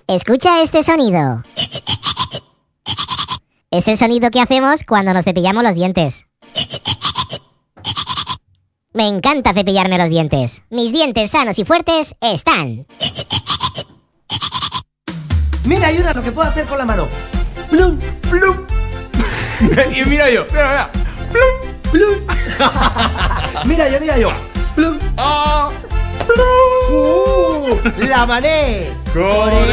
Escucha este sonido. Es el sonido que hacemos cuando nos cepillamos los dientes. Me encanta cepillarme los dientes. Mis dientes sanos y fuertes están. Mira, hay una lo que puedo hacer con la mano. Plum, plum. Y mira yo. Mira. Plum, plum. Mira yo. Plum. Ah. La mané. Con